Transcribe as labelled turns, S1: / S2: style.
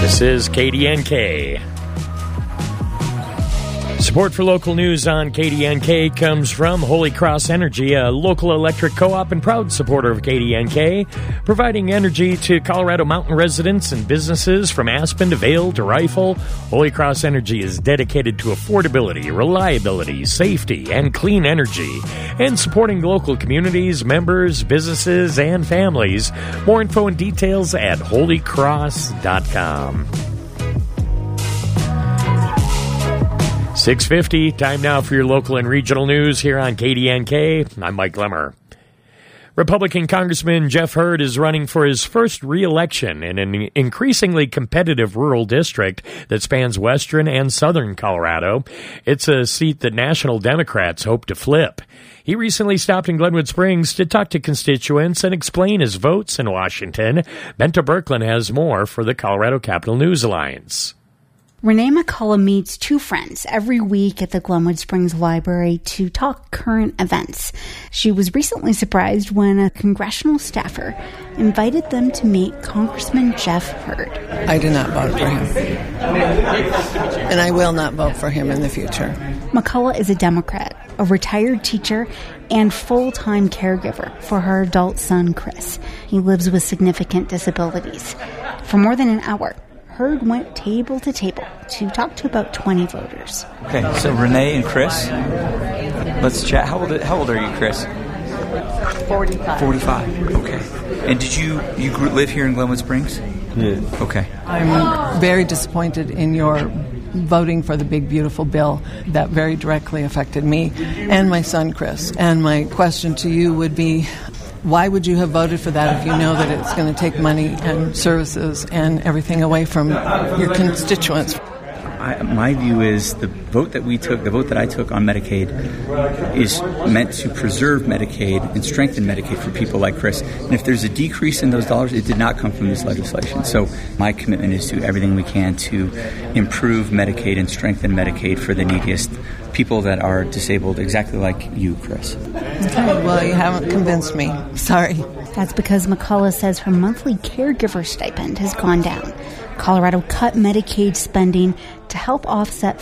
S1: This is KDNK. Support for local news on KDNK comes from Holy Cross Energy, a local electric co-op and proud supporter of KDNK, providing energy to Colorado Mountain residents and businesses from Aspen to Vail to Rifle. Holy Cross Energy is dedicated to affordability, reliability, safety, and clean energy, and supporting local communities, members, businesses, and families. More info and details at holycross.com. 6:50, time now for your local and regional news here on KDNK. I'm Mike Lemmer. Republican Congressman Jeff Hurd is running for his first re-election in an increasingly competitive rural district that spans western and southern Colorado. It's a seat that national Democrats hope to flip. He recently stopped in Glenwood Springs to talk to constituents and explain his votes in Washington. Bento Berkland has more for the Colorado Capital News Alliance.
S2: Renee McCullough meets two friends every week at the Glenwood Springs Library to talk current events. She was recently surprised when a congressional staffer invited them to meet Congressman Jeff Hurd.
S3: I do not vote for him, and I will not vote for him in the future.
S2: McCullough is a Democrat, a retired teacher, and full-time caregiver for her adult son, Chris. He lives with significant disabilities. For more than an hour, Hurd went table to table to talk to about 20 voters.
S4: Okay, so Renee and Chris, let's chat. How old are you, Chris?
S3: 45.
S4: 45, okay. And did you live here in Glenwood Springs?
S5: Yeah.
S4: Okay.
S3: I'm very disappointed in your voting for the big, beautiful bill. That very directly affected me and my son, Chris. And my question to you would be, why would you have voted for that if you know that it's going to take money and services and everything away from your constituents?
S5: My view is the vote that I took on Medicaid is meant to preserve Medicaid and strengthen Medicaid for people like Chris. And if there's a decrease in those dollars, it did not come from this legislation. So my commitment is to do everything we can to improve Medicaid and strengthen Medicaid for the neediest people that are disabled, exactly like you, Chris.
S3: Okay, well, you haven't convinced me. Sorry.
S2: That's because McCullough says her monthly caregiver stipend has gone down. Colorado cut Medicaid spending to help offset